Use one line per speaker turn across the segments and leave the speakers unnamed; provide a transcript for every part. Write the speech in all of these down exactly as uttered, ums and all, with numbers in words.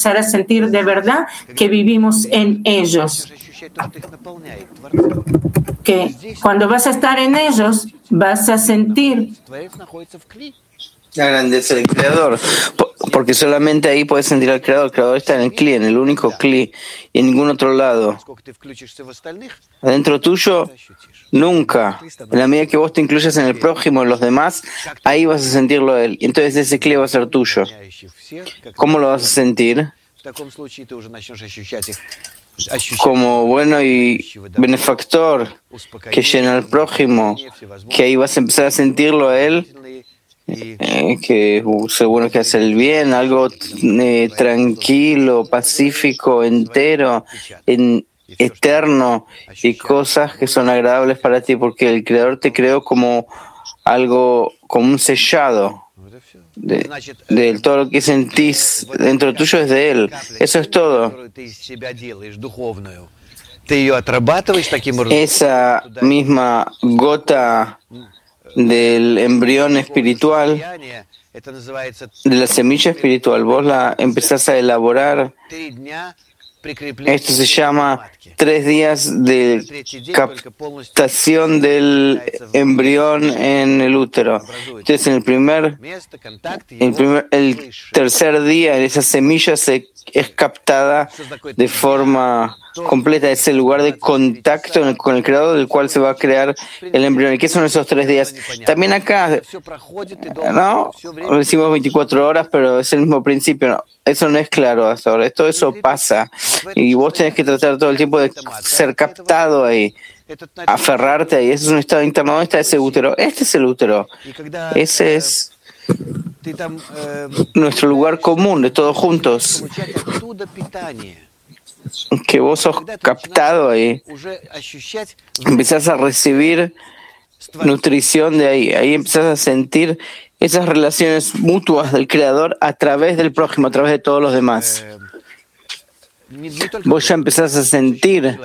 empezar a sentir de verdad que vivimos en ellos. Que cuando vas a estar en ellos, vas a sentir
la grandeza del Creador, porque solamente ahí puedes sentir al Creador. El Creador está en el Kli, en el único Kli, y en ningún otro lado. Adentro tuyo, nunca. En la medida que vos te incluyas en el prójimo, en los demás, ahí vas a sentirlo a él. Y entonces ese Kli va a ser tuyo. ¿Cómo lo vas a sentir? Como bueno y benefactor que llena al prójimo, que ahí vas a empezar a sentirlo a él. Eh, que seguro que hace el bien, algo eh, tranquilo, pacífico, entero, en, eterno, y cosas que son agradables para ti, porque el Creador te creó como algo, como un sellado de, de todo lo que sentís dentro tuyo es de Él. Eso es todo. Esa misma gota del embrión espiritual, de la semilla espiritual, vos la empezás a elaborar. Esto se llama tres días de captación del embrión en el útero. Entonces, en el primer, el, primer, el tercer día, esa semilla se es captada de forma completa. Es el lugar de contacto con el Creador del cual se va a crear el embrión. ¿Y qué son esos tres días? También acá, ¿no? Decimos veinticuatro horas, pero es el mismo principio. No, eso no es claro hasta ahora. Todo eso pasa. Y vos tenés que tratar todo el tiempo de ser captado ahí, aferrarte ahí. Ese es un estado interno. ¿Dónde está ese útero? Este es el útero. Ese es nuestro lugar común de todos juntos. Que vos sos captado ahí, empezás a recibir nutrición de ahí, ahí empezás a sentir esas relaciones mutuas del Creador a través del prójimo, a través de todos los demás. Vos ya empezás a sentir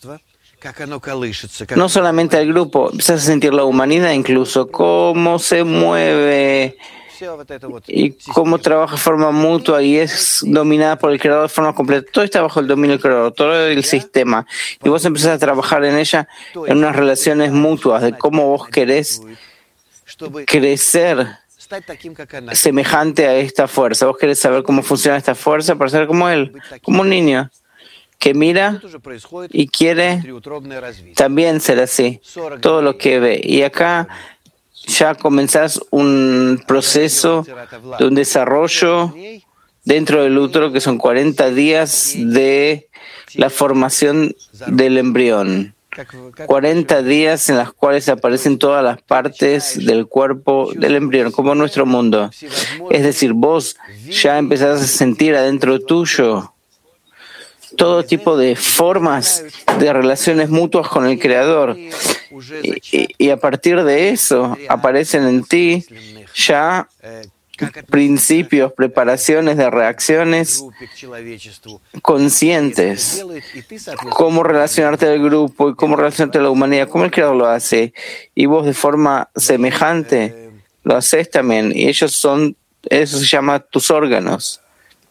no solamente al grupo, empezás a sentir la humanidad incluso, cómo se mueve y cómo trabaja de forma mutua y es dominada por el Creador de forma completa. Todo está bajo el dominio del Creador, todo el sistema. Y vos empezás a trabajar en ella en unas relaciones mutuas de cómo vos querés crecer semejante a esta fuerza. Vos querés saber cómo funciona esta fuerza para ser como él, como un niño que mira y quiere también ser así, todo lo que ve. Y acá ya comenzás un proceso de un desarrollo dentro del útero que son cuarenta días de la formación del embrión. cuarenta días en las cuales aparecen todas las partes del cuerpo del embrión, como nuestro mundo. Es decir, vos ya empezás a sentir adentro tuyo todo tipo de formas de relaciones mutuas con el Creador. Y, y, y a partir de eso aparecen en ti ya principios, preparaciones de reacciones conscientes, cómo relacionarte al grupo y cómo relacionarte a la humanidad, cómo el Creador lo hace, y vos de forma semejante lo haces también, y ellos son, eso se llama tus órganos.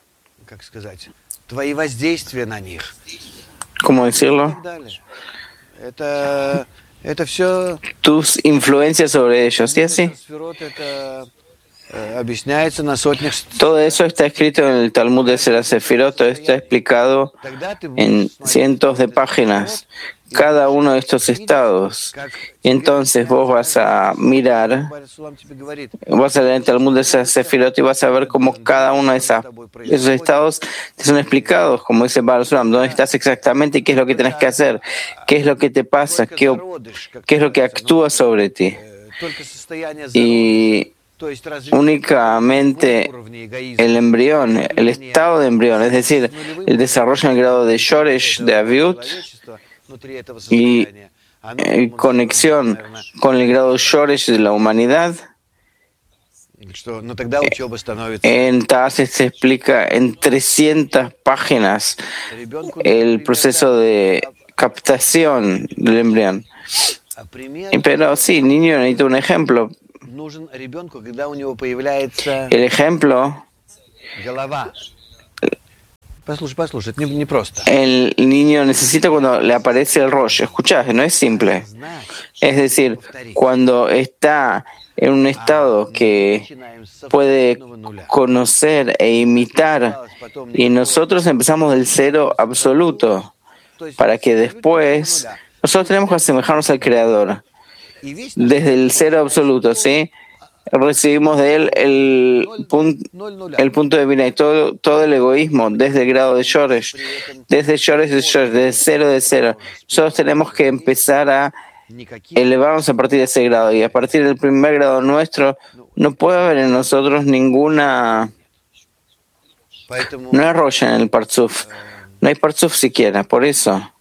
¿Cómo decirlo? Tus influencias sobre ellos, ¿y así? Todo eso está escrito en el Talmud de la Sefirot, todo está explicado en cientos de páginas, cada uno de estos estados. Y entonces vos vas a mirar, vas a leer el Talmud de la Sefirot y vas a ver cómo cada uno de esas, esos estados te son explicados, como dice Baal Sulam, dónde estás exactamente y qué es lo que tenés que hacer, qué es lo que te pasa, qué, qué es lo que actúa sobre ti. Y únicamente el embrión, el estado de embrión, es decir, el desarrollo en el grado de Shoresh, de Aviut, y en conexión con el grado Shoresh de la humanidad. En Taase se explica en trescientas páginas el proceso de captación del embrión. Pero sí, el niño necesita un ejemplo. El ejemplo el niño necesita cuando le aparece el Rosh. Escuchá, no es simple. Es decir, cuando está en un estado que puede conocer e imitar, y nosotros empezamos del cero absoluto, para que después nosotros tenemos que asemejarnos al Creador. Desde el cero absoluto, ¿sí? Recibimos de él el, pun, el punto de vista y todo, todo el egoísmo desde el grado de Shoresh, desde Shoresh de Shoresh, desde cero de cero. Nosotros tenemos que empezar a elevarnos a partir de ese grado, y a partir del primer grado nuestro no puede haber en nosotros ninguna, no hay roya en el Partzuf, no hay Partzuf siquiera. Por eso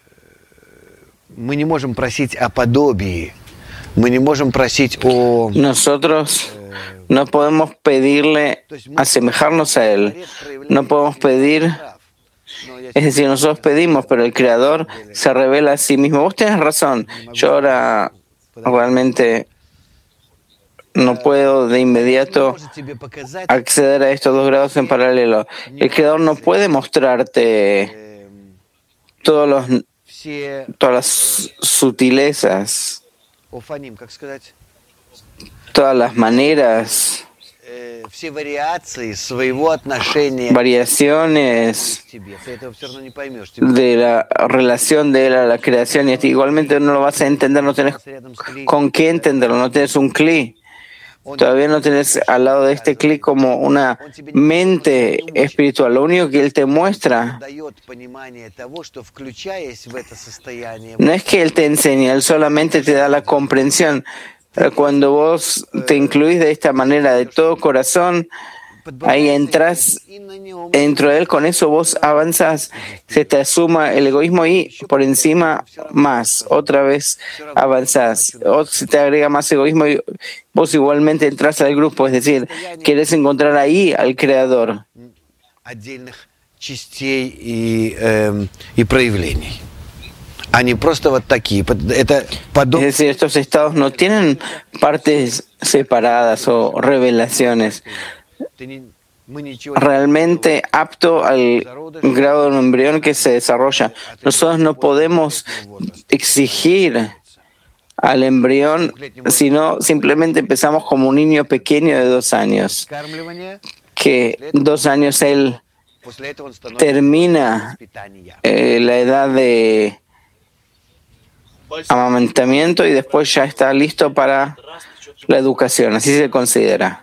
nosotros no podemos pedirle asemejarnos a él, no podemos pedir, es decir, nosotros pedimos, pero el Creador se revela a sí mismo. Vos tenés razón, yo ahora realmente no puedo de inmediato acceder a estos dos grados en paralelo. El Creador no puede mostrarte todos los, todas las sutilezas, todas las maneras, variaciones de la relación de él a la creación, y igualmente no lo vas a entender, no tenés con qué entenderlo, no tenés un cli. Todavía no tenés al lado de este clic como una mente espiritual. Lo único que él te muestra no es que él te enseña, él solamente te da la comprensión. Cuando vos te incluís de esta manera de todo corazón, ahí entras dentro de él, con eso vos avanzás, se te asuma el egoísmo y por encima más, otra vez avanzás, o se te agrega más egoísmo y vos igualmente entras al grupo, es decir, querés encontrar ahí al Creador. Es decir, estos estados no tienen partes separadas o revelaciones. Realmente apto al grado de un embrión que se desarrolla. Nosotros no podemos exigir al embrión, sino simplemente empezamos como un niño pequeño de dos años, que dos años él termina eh, la edad de amamantamiento y después ya está listo para la educación, así se considera.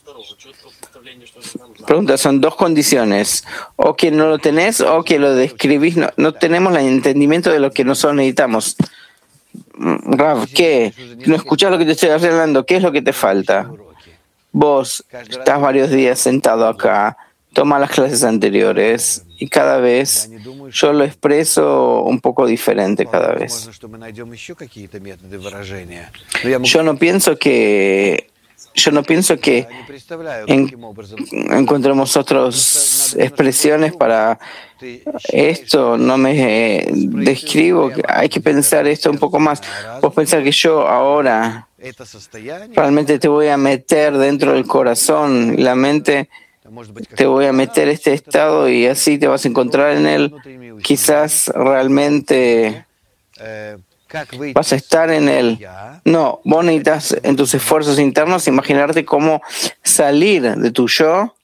Pregunta, son dos condiciones, o que no lo tenés o que lo describís, no, no tenemos el entendimiento de lo que nosotros necesitamos. Rav, ¿qué? ¿No escuchás lo que te estoy hablando? ¿Qué es lo que te falta? Vos estás varios días sentado acá, toma las clases anteriores y cada vez yo lo expreso un poco diferente cada vez. Yo no pienso que Yo no pienso que en, encontremos otras expresiones para esto. No me eh, describo. Hay que pensar esto un poco más. Vos pensar que yo ahora realmente te voy a meter dentro del corazón, la mente, te voy a meter este estado y así te vas a encontrar en él. Quizás realmente vas a estar en él. No, vos necesitas en tus esfuerzos internos imaginarte cómo salir de tu yo,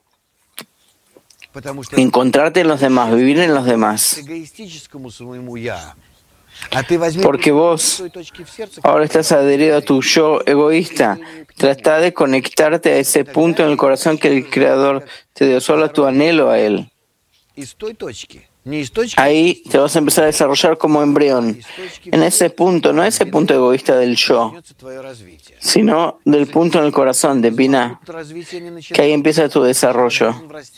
encontrarte en los demás, vivir en los demás. Porque vos ahora estás adherido a tu yo egoísta. Trata de conectarte a ese punto en el corazón que el Creador te dio, solo a tu anhelo a él. Ahí te vas a empezar a desarrollar como embrión. En ese punto, no ese punto egoísta del yo, sino del punto en el corazón de Binah, que ahí empieza tu desarrollo.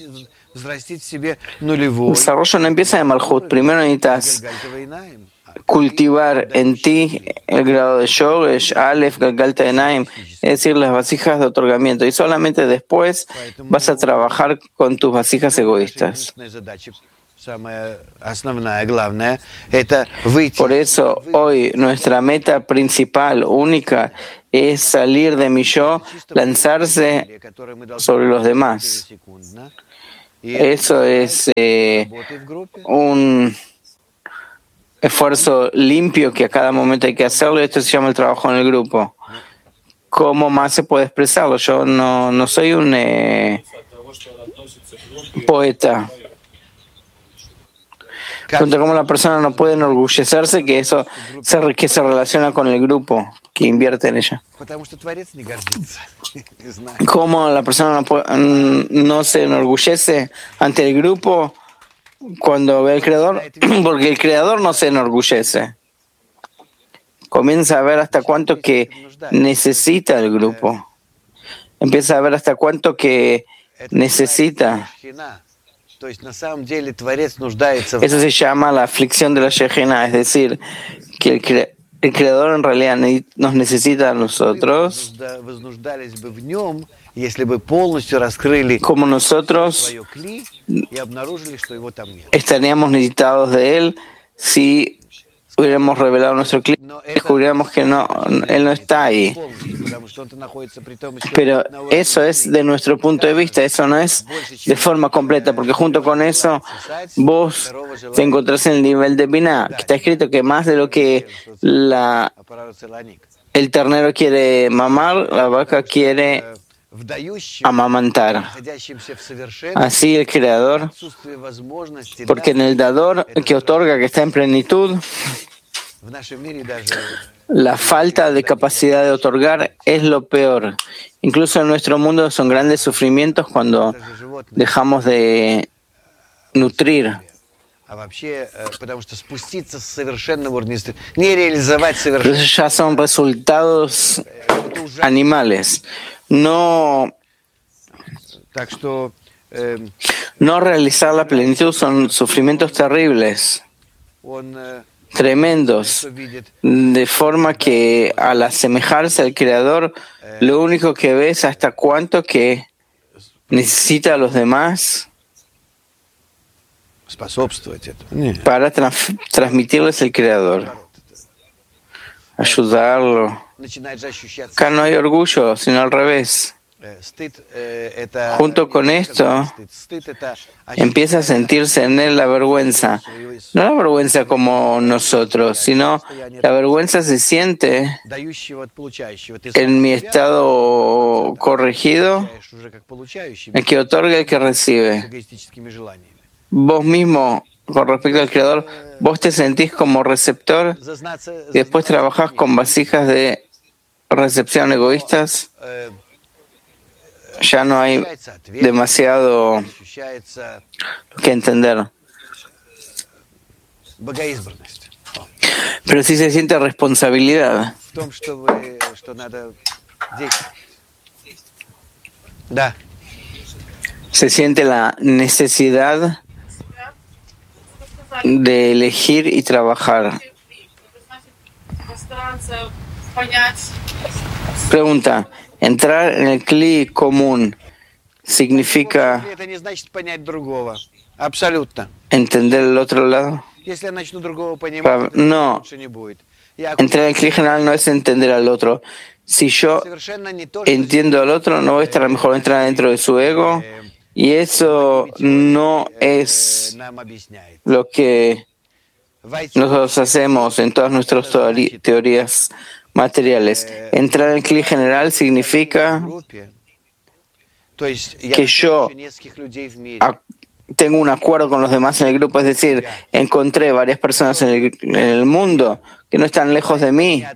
El desarrollo no empieza de Malhut. Primero necesitas cultivar en ti el grado de Shoresh, Aleph, Galgalta Enaim, es decir, las vasijas de otorgamiento, y solamente después vas a trabajar con tus vasijas egoístas. Por eso hoy nuestra meta principal, única, es salir de mi yo, lanzarse sobre los demás. Eso es eh, un esfuerzo limpio que a cada momento hay que hacerlo, y esto se llama el trabajo en el grupo. ¿Cómo más se puede expresarlo? Yo no, no soy un eh, poeta. Pregunta cómo la persona no puede enorgullecerse que eso se, que se relaciona con el grupo, que invierte en ella. ¿Cómo la persona no, puede, no se enorgullece ante el grupo cuando ve al Creador? Porque el Creador no se enorgullece. Comienza a ver hasta cuánto que necesita el grupo. Empieza a ver hasta cuánto que necesita. Eso se llama la aflicción de la Shejina, es decir, que el, cre el Creador en realidad nos necesita a nosotros, como nosotros estaríamos necesitados de Él si hubiéramos revelado nuestro cliente y descubriéramos que no, Él no está ahí. Pero eso es de nuestro punto de vista, eso no es de forma completa, porque junto con eso vos te encontrás en el nivel de Binah, que está escrito que más de lo que la, el ternero quiere mamar, la vaca quiere amamantar. Así el Creador, porque en el dador que otorga, que está en plenitud, la falta de capacidad de otorgar es lo peor. Incluso en nuestro mundo son grandes sufrimientos cuando dejamos de nutrir. Pero esos ya son resultados animales. No, no realizar la plenitud son sufrimientos terribles, tremendos, de forma que al asemejarse al Creador, lo único que ve es hasta cuánto que necesita a los demás para trans transmitirles el Creador, ayudarlo. Acá no hay orgullo, sino al revés. Junto con esto, empieza a sentirse en él la vergüenza. No la vergüenza como nosotros, sino la vergüenza se siente en mi estado corregido, el que otorga y el que recibe. Vos mismo, con respecto al Creador, vos te sentís como receptor y después trabajás con vasijas de recepción egoístas. Ya no hay demasiado que entender. Pero sí se siente responsabilidad. Se siente la necesidad de elegir y trabajar. Pregunta. Entrar en el cli común significa entender el otro lado. No, entrar en el cli general no es entender al otro. Si yo entiendo al otro, no voy a estar a lo mejor entrar dentro de su ego, y eso no es lo que nosotros hacemos en todas nuestras teorías materiales. Entrar en el cli general significa que yo tengo un acuerdo con los demás en el grupo, es decir, encontré varias personas en el, en el mundo que no están lejos de mí,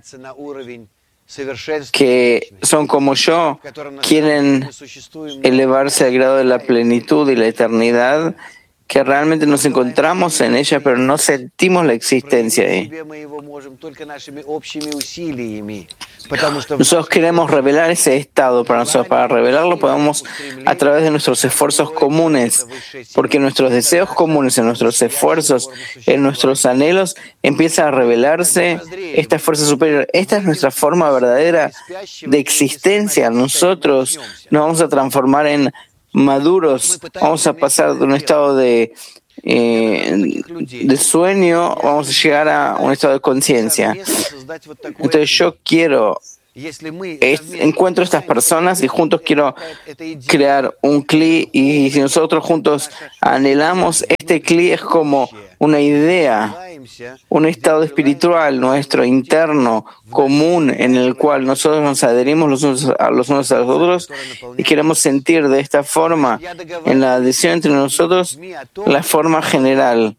que son como yo, quieren elevarse al grado de la plenitud y la eternidad, que realmente nos encontramos en ella, pero no sentimos la existencia ahí. Nosotros queremos revelar ese estado para nosotros. Para revelarlo podemos a través de nuestros esfuerzos comunes, porque nuestros deseos comunes, en nuestros esfuerzos, en nuestros anhelos, empieza a revelarse esta fuerza superior. Esta es nuestra forma verdadera de existencia. Nosotros nos vamos a transformar en maduros, vamos a pasar de un estado de, eh, de sueño, vamos a llegar a un estado de conciencia. Entonces yo quiero es, encuentro estas personas y juntos quiero crear un cli, y si nosotros juntos anhelamos, este cli es como una idea, un estado espiritual nuestro interno, común, en el cual nosotros nos adherimos los unos a los unos a los otros y queremos sentir de esta forma, en la adhesión entre nosotros, la forma general.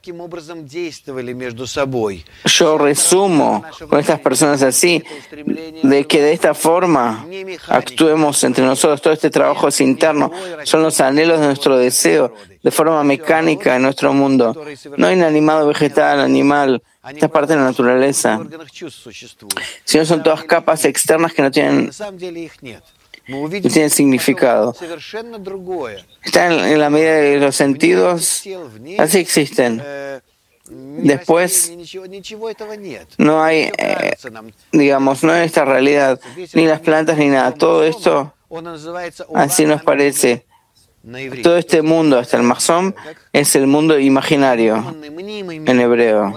Yo resumo con estas personas así, de que de esta forma actuemos entre nosotros. Todo este trabajo es interno, son los anhelos de nuestro deseo, de forma mecánica en nuestro mundo. No inanimado, vegetal, animal, esta parte de la naturaleza, sino son todas capas externas que no tienen, no tienen significado. Están en la medida de los sentidos, así existen. Después, no hay, eh, digamos, no hay esta realidad, ni las plantas ni nada. Todo esto, así nos parece. Todo este mundo, hasta el Mahzom, es el mundo imaginario en hebreo.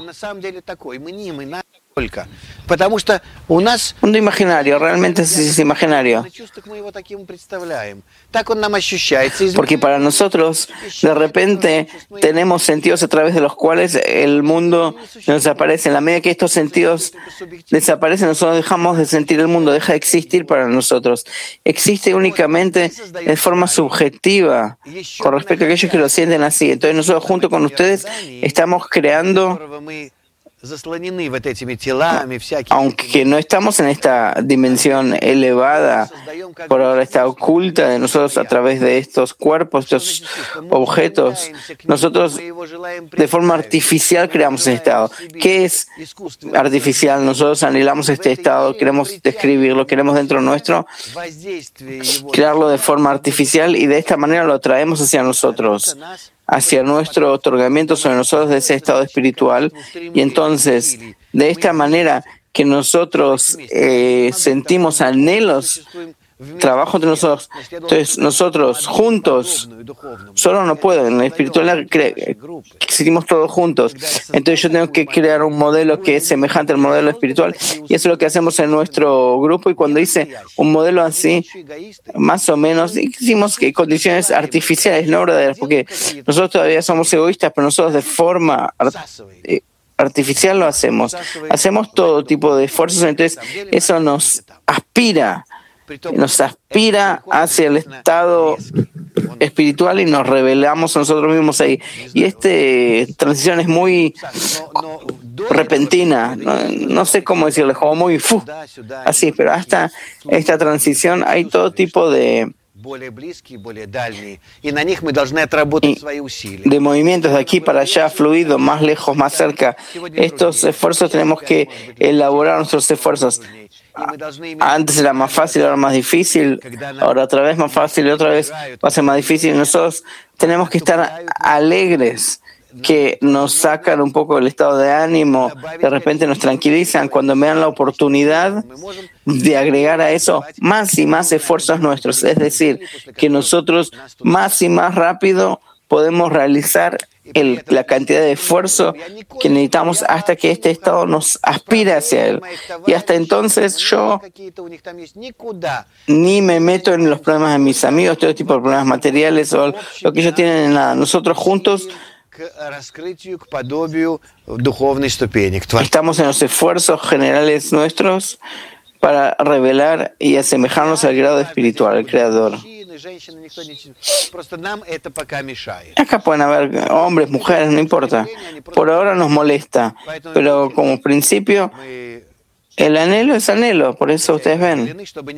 Mundo imaginario, realmente es, es imaginario. Porque para nosotros, de repente, tenemos sentidos a través de los cuales el mundo nos desaparece. En la medida que estos sentidos desaparecen, nosotros dejamos de sentir el mundo, deja de existir para nosotros. Existe únicamente de forma subjetiva con respecto a aquellos que lo sienten así. Entonces nosotros junto con ustedes estamos creando, aunque no estamos en esta dimensión elevada, por ahora está oculta de nosotros a través de estos cuerpos, estos objetos, nosotros de forma artificial creamos ese estado. ¿Qué es artificial? Nosotros anhelamos este estado, queremos describirlo, queremos dentro nuestro crearlo de forma artificial y de esta manera lo traemos hacia nosotros, hacia nuestro otorgamiento sobre nosotros de ese estado espiritual, y entonces de esta manera que nosotros eh, sentimos anhelos, trabajo entre nosotros, entonces nosotros juntos, solo no puedo, en la espiritualidad existimos todos juntos, entonces yo tengo que crear un modelo que es semejante al modelo espiritual, y eso es lo que hacemos en nuestro grupo, y cuando hice un modelo así, más o menos, hicimos que condiciones artificiales, no verdaderas, porque nosotros todavía somos egoístas, pero nosotros de forma art- artificial lo hacemos, hacemos todo tipo de esfuerzos, entonces eso nos aspira, nos aspira hacia el estado espiritual y nos revelamos a nosotros mismos ahí. Y esta transición es muy repentina, no, no sé cómo decirle, como muy fu, así, pero hasta esta transición hay todo tipo de de movimientos de aquí para allá, fluido, más lejos, más cerca. Estos esfuerzos tenemos que elaborar nuestros esfuerzos. Antes era más fácil, ahora más difícil, ahora otra vez más fácil y otra vez va a ser más difícil. Nosotros tenemos que estar alegres, que nos sacan un poco del estado de ánimo, de repente nos tranquilizan cuando me dan la oportunidad de agregar a eso más y más esfuerzos nuestros, es decir, que nosotros más y más rápido podemos realizar el, la cantidad de esfuerzo que necesitamos hasta que este estado nos aspire hacia él. Y hasta entonces yo ni me meto en los problemas de mis amigos, todo tipo de problemas materiales o lo que ellos tienen en nada. Nosotros juntos estamos en los esfuerzos generales nuestros para revelar y asemejarnos al grado espiritual, al Creador. Acá pueden haber hombres, mujeres, no importa. Por ahora nos molesta, pero como principio, el anhelo es anhelo, por eso ustedes ven.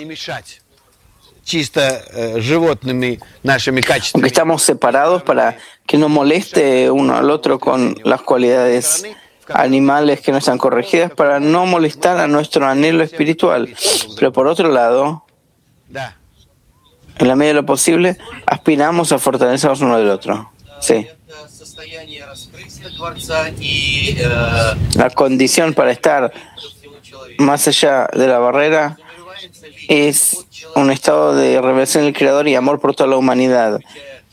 Aunque estamos separados para que no moleste uno al otro con las cualidades animales que no están corregidas, para no molestar a nuestro anhelo espiritual. Pero por otro lado, en la medida de lo posible, aspiramos a fortalecernos uno del otro. Sí. La condición para estar más allá de la barrera es un estado de revelación del Creador y amor por toda la humanidad.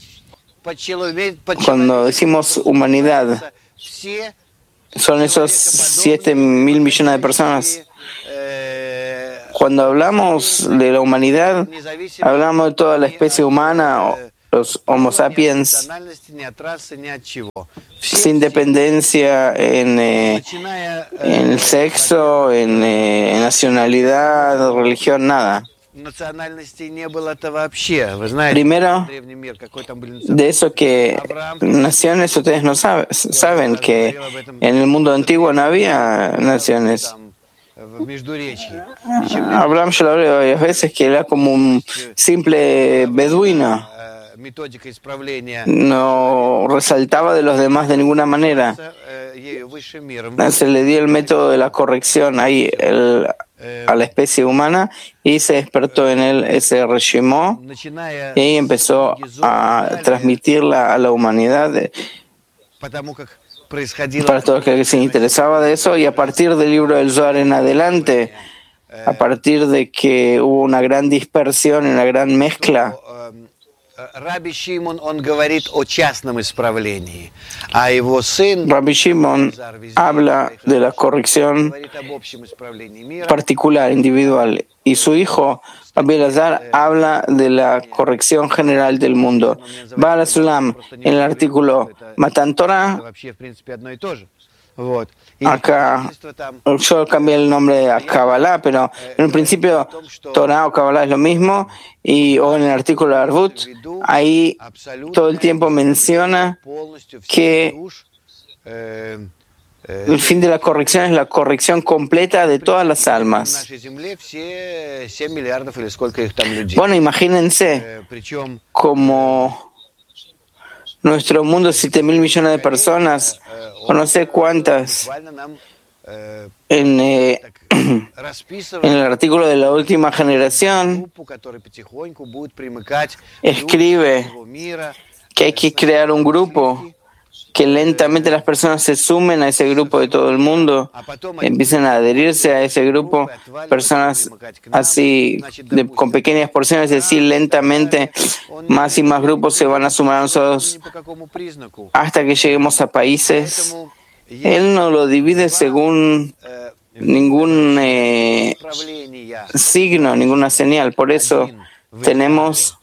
Cuando decimos humanidad, son esos siete mil millones de personas. Cuando hablamos de la humanidad, hablamos de toda la especie humana, los Homo sapiens, sin dependencia en, eh, en el sexo, en, eh, en nacionalidad, religión, nada. Primero, de eso que naciones, ustedes no saben, saben que en el mundo antiguo no había naciones. Abraham yo lo hablé varias veces que era como un simple beduino. No resaltaba de los demás de ninguna manera. Se le dio el método de la corrección ahí el, a la especie humana y se despertó en él ese reshimó y ahí empezó a transmitirla a la humanidad para todos los que se interesaba de eso, y a partir del libro del Zohar en adelante, a partir de que hubo una gran dispersión, una gran mezcla, Rabbi Shimon habla de la corrección particular, individual, y su hijo Rabbi Elazar habla de la corrección general del mundo. Baal HaSulam, en el artículo Matan Torah, acá yo cambié el nombre a Kabbalah, pero en un principio Torah o Kabbalah es lo mismo, y o en el artículo de Arvut, ahí todo el tiempo menciona que el fin de la corrección es la corrección completa de todas las almas. Bueno, imagínense como nuestro mundo, siete mil millones de personas, o no sé cuántas, en, eh, en el artículo de la última generación, escribe que hay que crear un grupo, que lentamente las personas se sumen a ese grupo de todo el mundo, empiecen a adherirse a ese grupo, personas así de, con pequeñas porciones, es decir, lentamente más y más grupos se van a sumar a nosotros hasta que lleguemos a países. Él no lo divide según ningún eh, signo, ninguna señal. Por eso tenemos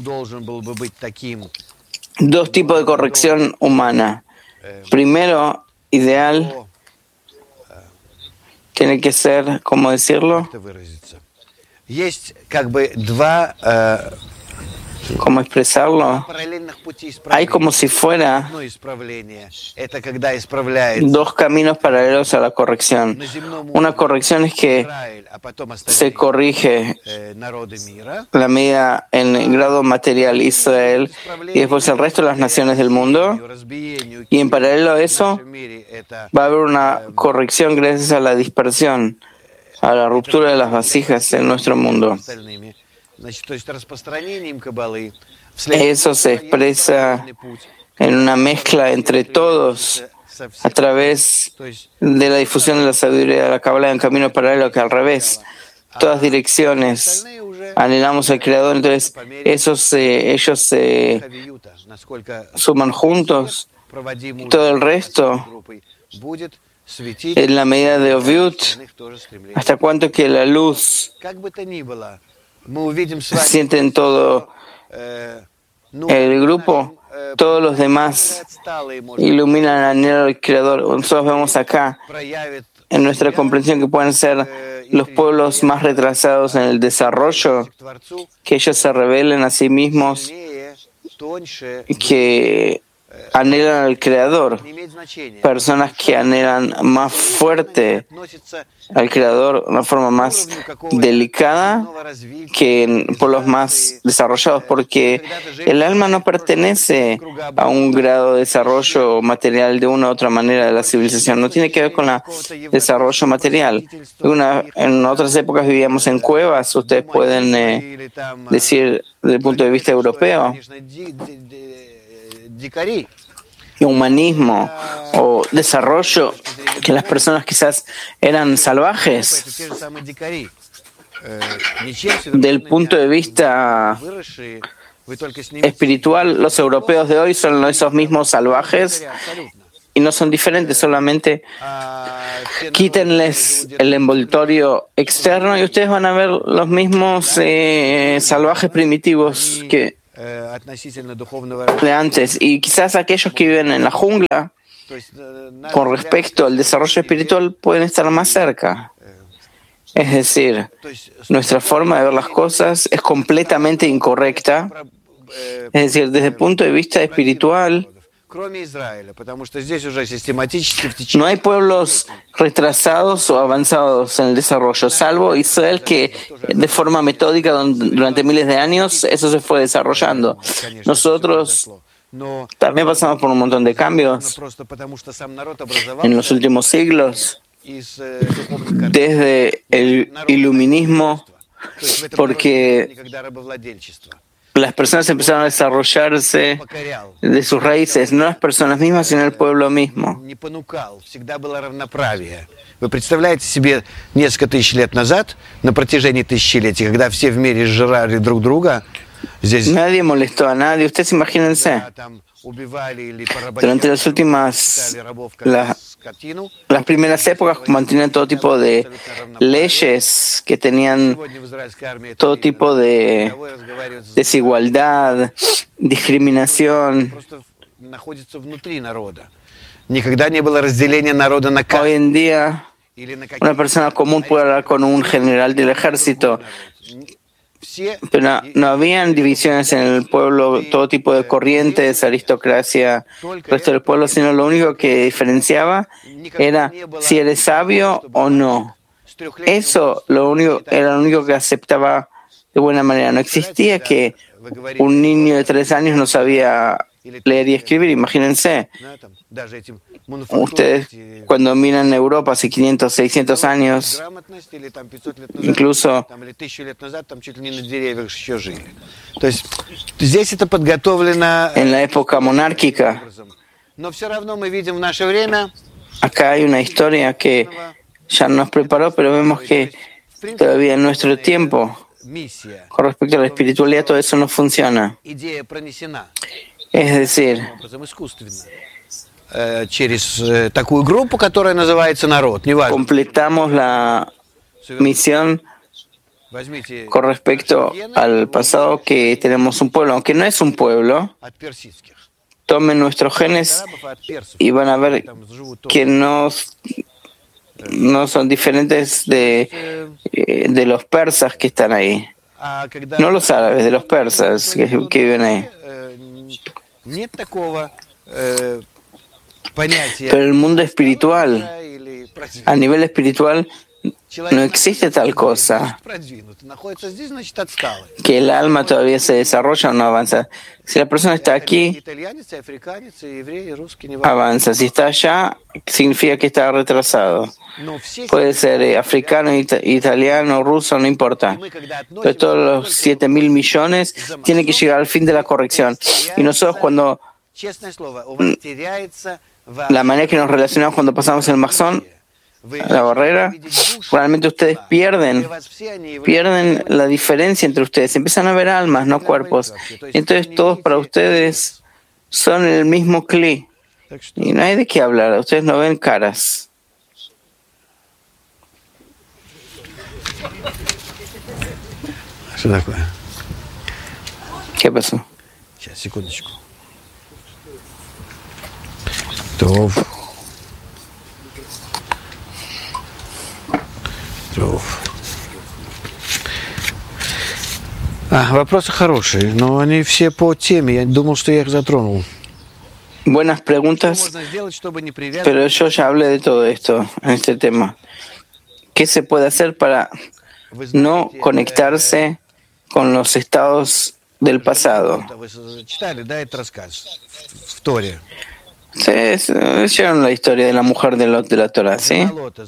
dos tipos de corrección humana. Primero, ideal, tiene que ser, ¿cómo decirlo? ¿Cómo expresarlo? Hay como si fuera dos caminos paralelos a la corrección. Una corrección es que se corrige la medida en el grado material Israel y después el resto de las naciones del mundo. Y en paralelo a eso va a haber una corrección gracias a la dispersión, a la ruptura de las vasijas en nuestro mundo. Eso se expresa en una mezcla entre todos a través de la difusión de la sabiduría de la Kabbalah en camino paralelo, que al revés, todas direcciones anhelamos al Creador. Entonces esos, eh, ellos se suman juntos y todo el resto en la medida de Oviut, hasta cuanto que la luz sienten todo el grupo, todos los demás iluminan el anhelo del Creador. Nosotros vemos acá en nuestra comprensión que pueden ser los pueblos más retrasados en el desarrollo, que ellos se rebelen a sí mismos, que anhelan al Creador, personas que anhelan más fuerte al Creador de una forma más delicada que en pueblos más desarrollados, porque el alma no pertenece a un grado de desarrollo material de una u otra manera de la civilización, no tiene que ver con el desarrollo material. Una, en otras épocas vivíamos en cuevas, ustedes pueden eh, decir desde el punto de vista europeo, y humanismo o desarrollo, que las personas quizás eran salvajes. Del punto de vista espiritual, los europeos de hoy son esos mismos salvajes y no son diferentes, solamente quítenles el envoltorio externo y ustedes van a ver los mismos eh, salvajes primitivos que de antes. Y quizás aquellos que viven en la jungla, con respecto al desarrollo espiritual, pueden estar más cerca. Es decir, nuestra forma de ver las cosas es completamente incorrecta. Es decir, desde el punto de vista espiritual, no hay pueblos retrasados o avanzados en el desarrollo, salvo Israel, que de forma metódica durante miles de años eso se fue desarrollando. Nosotros también pasamos por un montón de cambios en los últimos siglos, desde el iluminismo, porque las personas empezaron a desarrollarse de sus raíces, no las personas mismas, sino el pueblo mismo.
Вы представляете себе несколько тысяч лет назад, на протяжении тысячелетий, когда все в мире сжирали друг друга, здесь...
Nadie molestó a nadie. Ustedes imagínense, durante las últimas, la, las primeras épocas mantenían todo tipo de leyes que tenían todo tipo de desigualdad, discriminación. Hoy en día, una persona común puede hablar con un general del ejército, pero no, no habían divisiones en el pueblo, todo tipo de corrientes, aristocracia, el resto del pueblo, sino lo único que diferenciaba era si eres sabio o no. Eso lo único, era lo único que aceptaba de buena manera. No existía que un niño de tres años no sabía leer y escribir, imagínense. Ustedes cuando miran Europa hace quinientos, seiscientos años, incluso en la época monárquica, acá hay una historia que ya nos preparó, pero vemos que todavía en nuestro tiempo, con respecto a la espiritualidad, todo eso no funciona. Es decir, completamos la misión con respecto al pasado, que tenemos un pueblo, aunque no es un pueblo. Tomen nuestros genes y van a ver que no, no son diferentes de, de los persas que están ahí. No los árabes, de los persas que, que viven ahí. Pero el mundo espiritual, a nivel espiritual, no existe tal cosa, que el alma todavía se desarrolla o no avanza. Si la persona está aquí, avanza. Si está allá, significa que está retrasado. Puede ser eh, africano, it italiano, ruso, no importa. Pero todos los siete mil millones tienen que llegar al fin de la corrección. Y nosotros cuando... La manera que nos relacionamos cuando pasamos el Maxón, la barrera, realmente ustedes pierden, pierden la diferencia entre ustedes. Empiezan a ver almas, no cuerpos. Entonces todos para ustedes son el mismo cli. Y no hay de qué hablar. Ustedes no ven caras. ¿Qué pasó?
Tov. Tov. А, вопросы хорошие, но они все по теме. Я думал, что я их затронул.
Buenas preguntas, pero yo ya hablé de todo esto en este tema. ¿Qué se puede hacer para no conectarse con los estados del pasado? Ustedes leyeron la historia de la mujer de Lot de la Torah, ¿sí?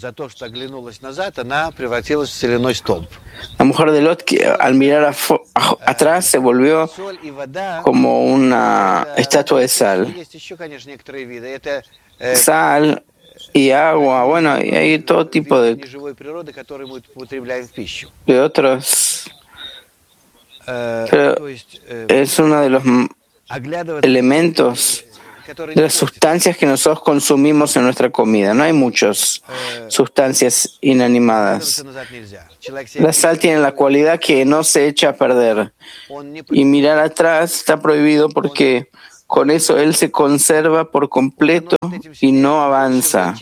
La mujer de Lot, que al mirar a a, atrás se volvió como una estatua de sal. Sal y agua, bueno, y hay todo tipo de, de otros. Pero es uno de los elementos de las sustancias que nosotros consumimos en nuestra comida. No hay muchas sustancias inanimadas. La sal tiene la cualidad que no se echa a perder. Y mirar atrás está prohibido porque con eso él se conserva por completo y no avanza.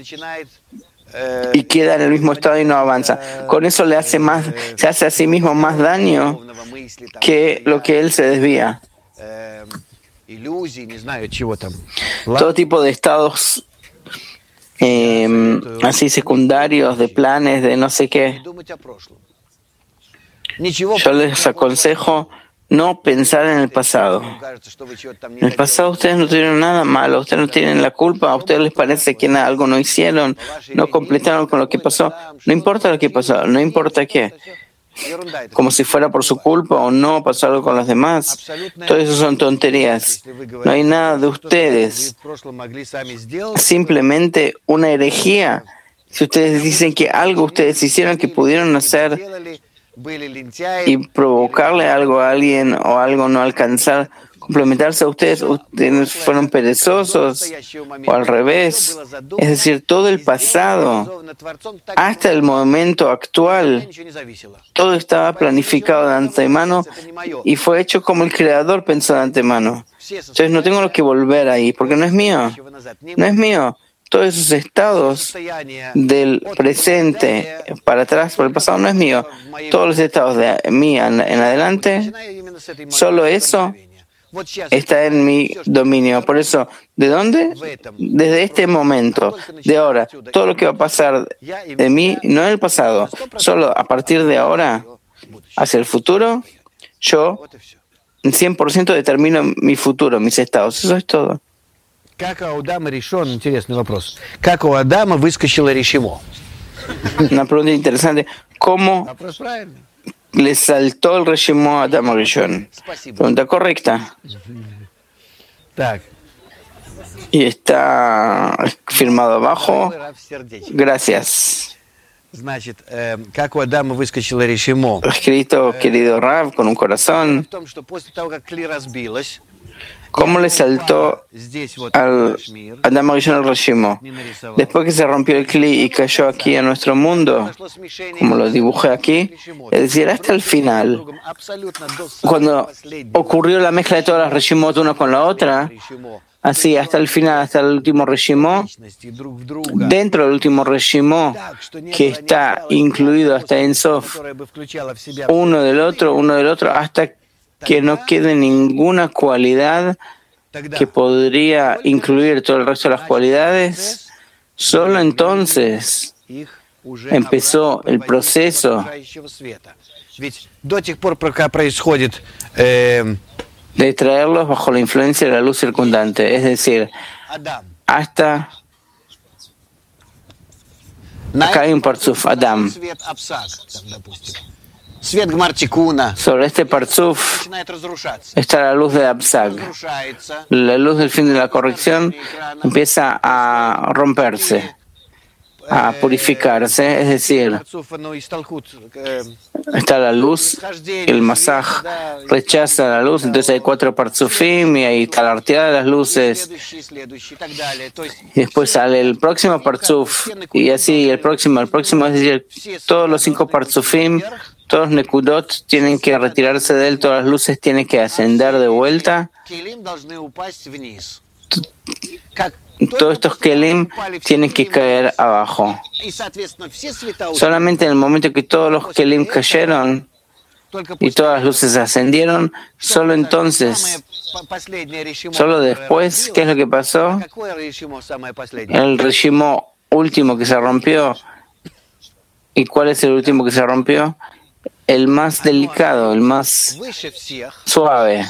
Y queda en el mismo estado y no avanza. Con eso le hace más, se hace a sí mismo más daño que lo que él se desvía. Todo tipo de estados eh, así secundarios, de planes, de no sé qué. Yo les aconsejo no pensar en el pasado. En el pasado ustedes no tuvieron nada malo, ustedes no tienen la culpa, a ustedes les parece que nada, algo no hicieron, no completaron con lo que pasó. No importa lo que pasó, no importa qué. Como si fuera por su culpa o no, pasó algo con los demás. Todo eso son tonterías. No hay nada de ustedes. Simplemente una herejía. Si ustedes dicen que algo ustedes hicieron que pudieron hacer y provocarle algo a alguien o algo no alcanzar, complementarse a ustedes, ustedes fueron perezosos o al revés. Es decir, todo el pasado hasta el momento actual, todo estaba planificado de antemano y fue hecho como el Creador pensó de antemano. Entonces no tengo que volver ahí porque no es mío. No es mío. Todos esos estados del presente para atrás, por el pasado, no es mío. Todos los estados de mí en, en adelante, solo eso está en mi dominio. Por eso, ¿de dónde? Desde este momento, de ahora. Todo lo que va a pasar de mí, no en el pasado, solo a partir de ahora, hacia el futuro, yo en cien por ciento determino mi futuro, mis estados. Eso es todo. Una pregunta interesante. ¿Cómo le saltó el Reshimó a Adam Rishon? Pregunta correcta. Y está firmado abajo. Gracias. Escrito, querido Rav, con un corazón. ¿Cómo le saltó al Adam Rishon el Reshimó? Después que se rompió el Kli y cayó aquí a nuestro mundo, como lo dibujé aquí, es decir, hasta el final, cuando ocurrió la mezcla de todas las Reshimot una con la otra, así hasta el final, hasta el último Reshimó, dentro del último Reshimó, que está incluido hasta en Sof, uno del otro, uno del otro, hasta que no quede ninguna cualidad que podría incluir todo el resto de las cualidades, solo entonces empezó el proceso de traerlos bajo la influencia de la luz circundante, es decir, hasta acá hay un parzuf, Adam. Sobre este parzuf está la luz de Absag. La luz del fin de la corrección empieza a romperse, a purificarse, es decir, está la luz, el masaj rechaza la luz, entonces hay cuatro parzufim y ahí está la arteada de las luces. Y después sale el próximo parzuf y así el próximo, el próximo, es decir, todos los cinco parzufim, todos los nekudot tienen que retirarse de él, todas las luces tienen que ascender de vuelta. Todos estos kelim tienen que caer abajo. Solamente en el momento que todos los kelim cayeron y todas las luces ascendieron, solo entonces, solo después, ¿qué es lo que pasó? El Reshimó último que se rompió. ¿Y cuál es el último que se rompió? El más delicado, el más suave.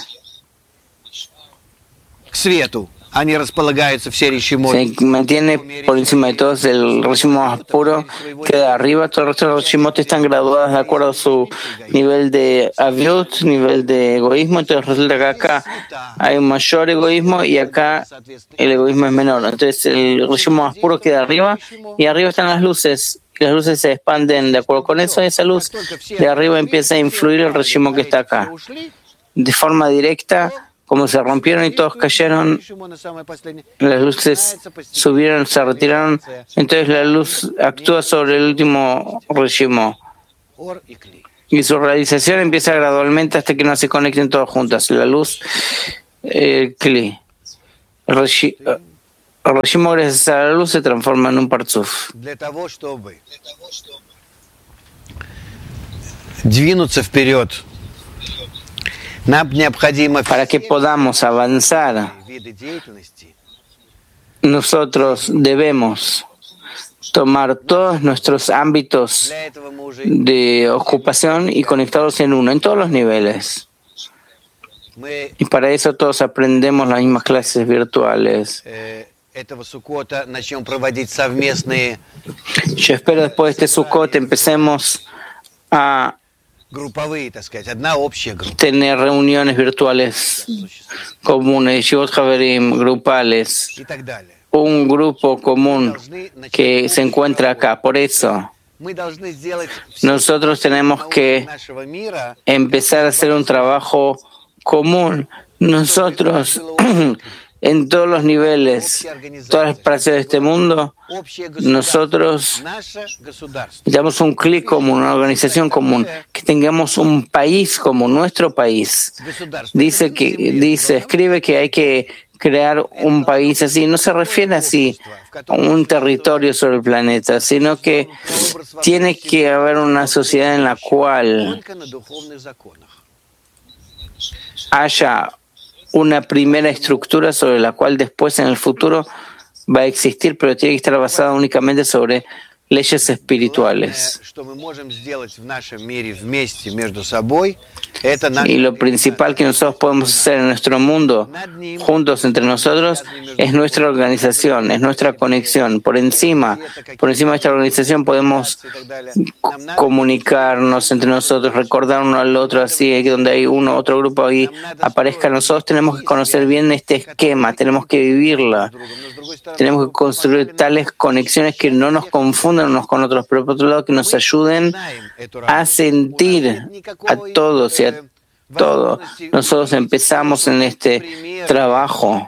Se mantiene por encima de todos, el Reshimó más puro queda arriba, todos los otros Reshimot están graduados de acuerdo a su nivel de aviut, nivel de egoísmo, entonces resulta que acá hay un mayor egoísmo y acá el egoísmo es menor, entonces el Reshimó más puro queda arriba y arriba están las luces, y las luces se expanden de acuerdo con eso, esa luz de arriba empieza a influir el Reshimó que está acá, de forma directa. como se rompieron y todos cayeron, las luces subieron, se retiraron, entonces la luz actúa sobre el último Rishimo. Y su realización empieza gradualmente hasta que no se conecten todos juntas. La luz, el Kli. El Rishimo, gracias a la luz, se transforma en un Parzuf. Para que podamos avanzar, nosotros debemos tomar todos nuestros ámbitos de ocupación y conectarlos en uno, en todos los niveles. Y para eso todos aprendemos las mismas clases virtuales. Yo espero después de este Sukkot empecemos a tener reuniones virtuales comunes, Yeshivot Haverim, grupales, un grupo común que se encuentra acá. Por eso nosotros tenemos que empezar a hacer un trabajo común. Nosotros en todos los niveles, todas las partes de este mundo, nosotros necesitamos un clic común, una organización común, que tengamos un país como nuestro país. Dice que, dice, escribe que hay que crear un país así. No se refiere así a un territorio sobre el planeta, sino que tiene que haber una sociedad en la cual haya una primera estructura sobre la cual después en el futuro va a existir, pero tiene que estar basada únicamente sobre leyes espirituales. Y lo principal que nosotros podemos hacer en nuestro mundo, juntos entre nosotros, es nuestra organización, es nuestra conexión. Por encima, por encima de esta organización podemos comunicarnos entre nosotros, recordar uno al otro, así, donde hay uno, otro grupo ahí aparezca. Nosotros tenemos que conocer bien este esquema, tenemos que vivirla, tenemos que construir tales conexiones que no nos confundan unos con otros, pero por otro lado que nos ayuden a sentir a todos y a todo. Nosotros empezamos en este trabajo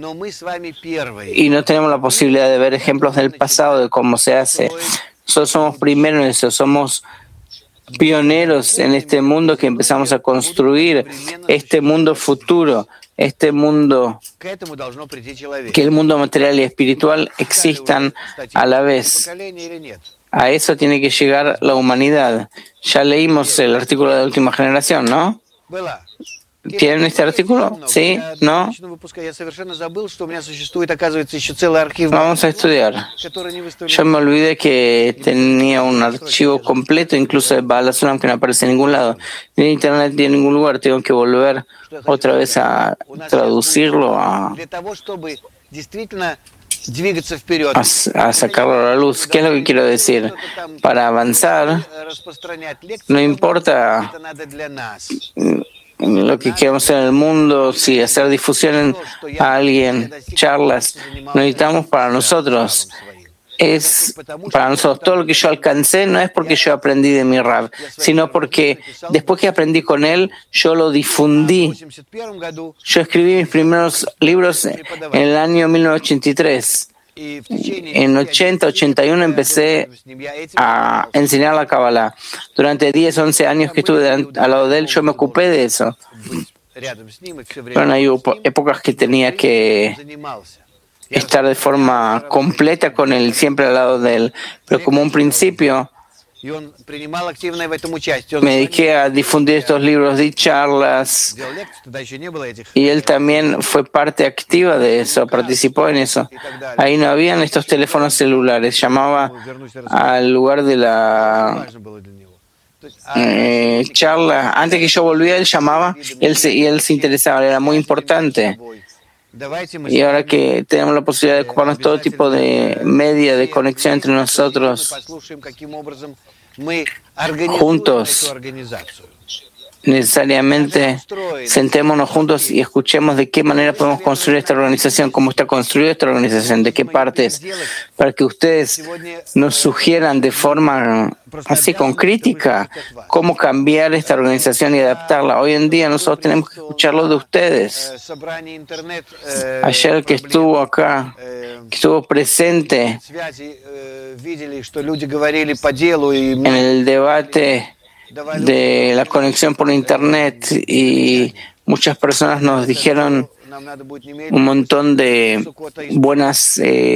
y no tenemos la posibilidad de ver ejemplos del pasado de cómo se hace. Nosotros somos primeros en eso, somos pioneros en este mundo que empezamos a construir, este mundo futuro, este mundo, que el mundo material y espiritual existan a la vez. A eso tiene que llegar la humanidad. Ya leímos el artículo de la última generación, ¿no? ¿Tienen este artículo? ¿Sí? ¿No? Vamos a estudiar. Yo me olvidé que tenía un archivo completo, incluso de Baal HaSulam, que no aparece en ningún lado. Ni en internet ni en ningún lugar. Tengo que volver otra vez a traducirlo, a, a, a sacarlo a la luz. ¿Qué es lo que quiero decir? Para avanzar, no importa lo que queremos hacer en el mundo, si hacer difusión a alguien, charlas, lo necesitamos para nosotros. Es para nosotros. Todo lo que yo alcancé no es porque yo aprendí de mi Rab, sino porque después que aprendí con él, yo lo difundí. Yo escribí mis primeros libros en el año mil novecientos ochenta y tres. En ochenta, ochenta y uno empecé a enseñar la Kabbalah. Durante diez, once años que estuve al lado de él, yo me ocupé de eso. Bueno, hay épocas que tenía que estar de forma completa con él, siempre al lado de él. Pero como un principio, me dediqué a difundir estos libros, di charlas, y él también fue parte activa de eso, participó en eso. Ahí no habían estos teléfonos celulares, llamaba al lugar de la eh, charla. Antes que yo volviera, él llamaba él se, y él se interesaba, era muy importante. Y ahora que tenemos la posibilidad de ocuparnos todo tipo de media, de conexión entre nosotros, juntos, necesariamente sentémonos juntos y escuchemos de qué manera podemos construir esta organización, cómo está construida esta organización, de qué partes, para que ustedes nos sugieran de forma así con crítica cómo cambiar esta organización y adaptarla. Hoy en día nosotros tenemos que escucharlo de ustedes. Ayer que estuvo acá, que estuvo presente en el debate de la conexión por internet, y muchas personas nos dijeron un montón de buenas eh,